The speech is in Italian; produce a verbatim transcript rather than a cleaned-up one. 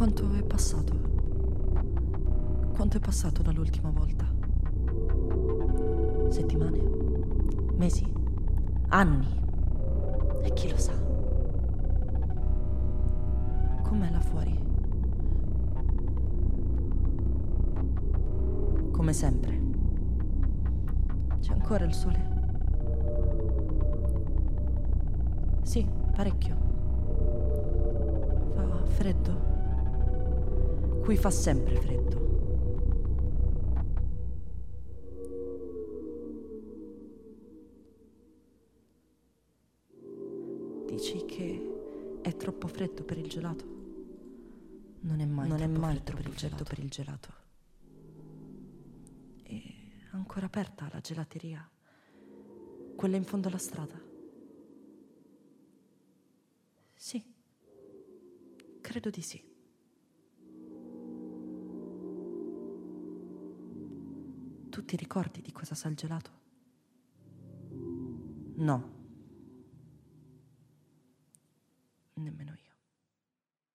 Quanto è passato? Quanto è passato dall'ultima volta? Settimane? Mesi? Anni? E chi lo sa? Com'è là fuori? Come sempre. C'è ancora il sole? Sì, parecchio. Fa freddo. Qui fa sempre freddo. Dici che è troppo freddo per il gelato? Non è mai, non troppo, è mai freddo troppo per freddo per il gelato. È ancora aperta la gelateria? Quella in fondo alla strada? Sì, credo di sì. Tu ti ricordi di cosa sa il gelato? No. Nemmeno io.